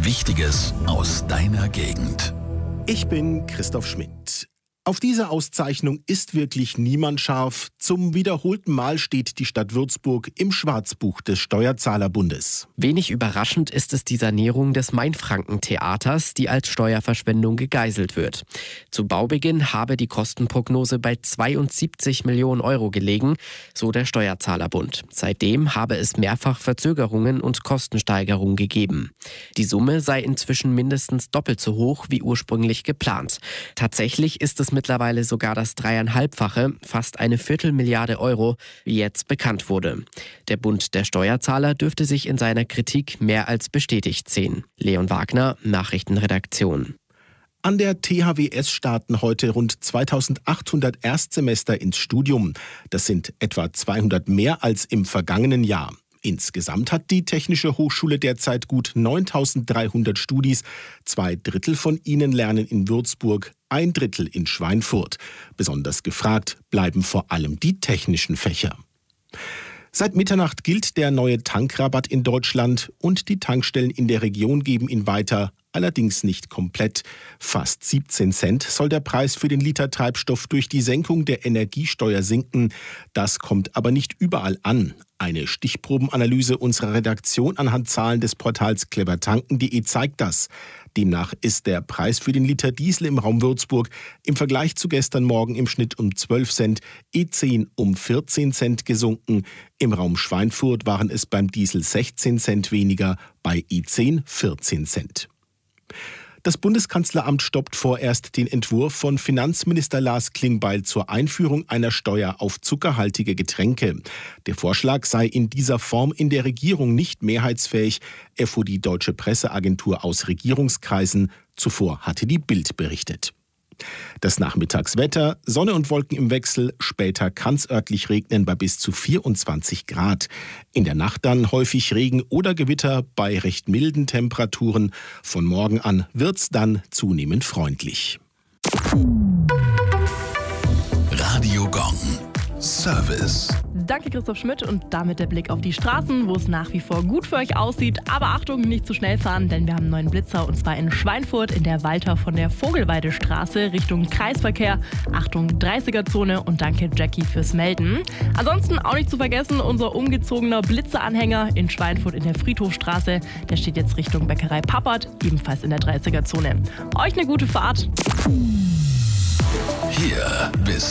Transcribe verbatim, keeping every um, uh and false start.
Wichtiges aus deiner Gegend. Ich bin Christoph Schmidt. Auf diese Auszeichnung ist wirklich niemand scharf. Zum wiederholten Mal steht die Stadt Würzburg im Schwarzbuch des Steuerzahlerbundes. Wenig überraschend ist es die Sanierung des Mainfranken-Theaters, die als Steuerverschwendung gegeißelt wird. Zu Baubeginn habe die Kostenprognose bei zweiundsiebzig Millionen Euro gelegen, so der Steuerzahlerbund. Seitdem habe es mehrfach Verzögerungen und Kostensteigerungen gegeben. Die Summe sei inzwischen mindestens doppelt so hoch wie ursprünglich geplant. Tatsächlich ist es mittlerweile sogar das dreieinhalbfache, fast eine Viertelmilliarde Euro, wie jetzt bekannt wurde. Der Bund der Steuerzahler dürfte sich in seiner Kritik mehr als bestätigt sehen. Leon Wagner, Nachrichtenredaktion. An der T H W S starten heute rund zweitausendachthundert Erstsemester ins Studium. Das sind etwa zweihundert mehr als im vergangenen Jahr. Insgesamt hat die Technische Hochschule derzeit gut neuntausenddreihundert Studis. Zwei Drittel von ihnen lernen in Würzburg, ein Drittel in Schweinfurt. Besonders gefragt bleiben vor allem die technischen Fächer. Seit Mitternacht gilt der neue Tankrabatt in Deutschland und die Tankstellen in der Region geben ihn weiter, allerdings nicht komplett. Fast siebzehn Cent soll der Preis für den Liter Treibstoff durch die Senkung der Energiesteuer sinken. Das kommt aber nicht überall an. Eine Stichprobenanalyse unserer Redaktion anhand Zahlen des Portals clever tanken punkt de zeigt das. Demnach ist der Preis für den Liter Diesel im Raum Würzburg im Vergleich zu gestern Morgen im Schnitt um zwölf Cent, E zehn um vierzehn Cent gesunken. Im Raum Schweinfurt waren es beim Diesel sechzehn Cent weniger, bei E zehn vierzehn Cent. Das Bundeskanzleramt stoppt vorerst den Entwurf von Finanzminister Lars Klingbeil zur Einführung einer Steuer auf zuckerhaltige Getränke. Der Vorschlag sei in dieser Form in der Regierung nicht mehrheitsfähig, erfuhr die Deutsche Presseagentur aus Regierungskreisen. Zuvor hatte die Bild berichtet. Das Nachmittagswetter, Sonne und Wolken im Wechsel, später kann es örtlich regnen bei bis zu vierundzwanzig Grad. In der Nacht dann häufig Regen oder Gewitter bei recht milden Temperaturen. Von morgen an wird's dann zunehmend freundlich. Radio Gong. Service. Danke Christoph Schmidt und damit der Blick auf die Straßen, wo es nach wie vor gut für euch aussieht. Aber Achtung, nicht zu schnell fahren, denn wir haben einen neuen Blitzer und zwar in Schweinfurt in der Walter von der Vogelweidestraße Richtung Kreisverkehr. Achtung, dreißiger-Zone und danke Jackie fürs Melden. Ansonsten auch nicht zu vergessen, unser umgezogener Blitzeranhänger in Schweinfurt in der Friedhofstraße. Der steht jetzt Richtung Bäckerei Pappert, ebenfalls in der dreißiger-Zone. Euch eine gute Fahrt. Hier bis